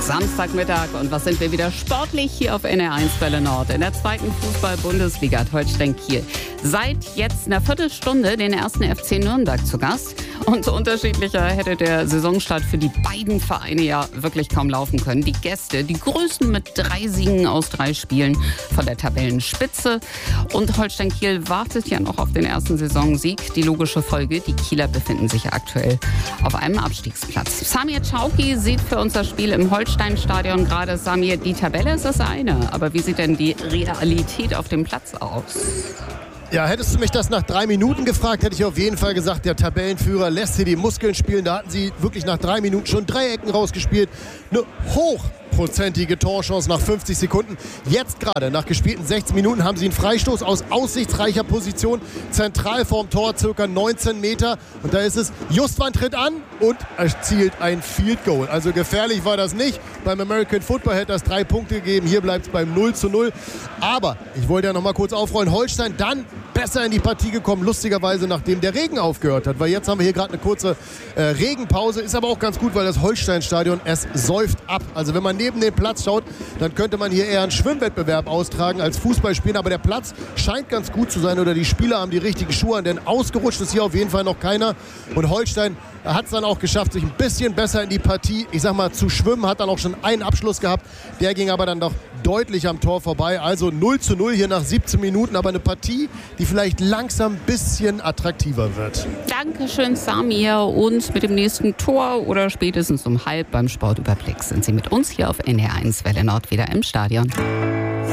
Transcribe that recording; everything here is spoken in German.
Samstagmittag und was sind wir wieder sportlich hier auf NR1 Welle Nord. In der zweiten Fußball-Bundesliga hat Holstein Kiel seit jetzt einer Viertelstunde den ersten FC Nürnberg zu Gast. Und unterschiedlicher hätte der Saisonstart für die beiden Vereine ja wirklich kaum laufen können. Die Gäste, die größten mit 3 Siegen aus 3 Spielen von der Tabellenspitze. Und Holstein Kiel wartet ja noch auf den ersten Saisonsieg. Die logische Folge, die Kieler befinden sich aktuell auf einem Abstiegsplatz. Samir Çauki sieht für unser Spiel im Holstein-Stadion gerade. Samir, die Tabelle ist das eine, aber wie sieht denn die Realität auf dem Platz aus? Ja, hättest du mich das nach 3 Minuten gefragt, hätte ich auf jeden Fall gesagt, der Tabellenführer lässt hier die Muskeln spielen. Da hatten sie wirklich nach 3 Minuten schon 3 Ecken rausgespielt. Eine hochprozentige Torchance nach 50 Sekunden. Jetzt gerade, nach gespielten 16 Minuten, haben sie einen Freistoß aus aussichtsreicher Position. Zentral vorm Tor, circa 19 Meter. Und da ist es, Justwan tritt an und erzielt ein Field Goal. Also gefährlich war das nicht. Beim American Football hätte das 3 Punkte gegeben. Hier bleibt es beim 0:0. Aber ich wollte ja noch mal kurz aufrollen. Holstein dann besser in die Partie gekommen, lustigerweise nachdem der Regen aufgehört hat, weil jetzt haben wir hier gerade eine kurze Regenpause, ist aber auch ganz gut, weil das Holstein-Stadion, es säuft ab. Also wenn man neben den Platz schaut, dann könnte man hier eher einen Schwimmwettbewerb austragen als Fußball spielen, aber der Platz scheint ganz gut zu sein oder die Spieler haben die richtigen Schuhe an, denn ausgerutscht ist hier auf jeden Fall noch keiner und Holstein hat es dann auch geschafft, sich ein bisschen besser in die Partie, ich sag mal, zu schwimmen, hat dann auch schon einen Abschluss gehabt, der ging aber dann doch deutlich am Tor vorbei, also 0:0 hier nach 17 Minuten, aber eine Partie, die vielleicht langsam ein bisschen attraktiver wird. Dankeschön, Samir. Und mit dem nächsten Tor oder spätestens um 12:30 beim Sportüberblick sind Sie mit uns hier auf NR1 Welle Nord wieder im Stadion.